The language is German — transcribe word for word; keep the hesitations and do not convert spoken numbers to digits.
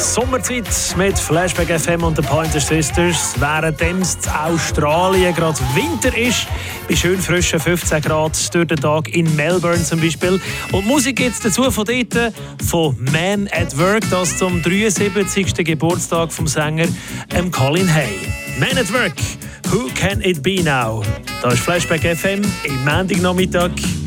Sommerzeit mit Flashback F M und den Pointer Sisters. Während in Australien gerade Winter ist, bei schön frischen fünfzehn Grad durch den Tag in Melbourne zum Beispiel. Und Musik gibt es dazu von dort, von Man at Work, das zum dreiundsiebzigsten Geburtstag vom Sänger ähm, Colin Hay. Man at Work, Who Can It Be Now? Da ist Flashback F M im Montagnachmittag.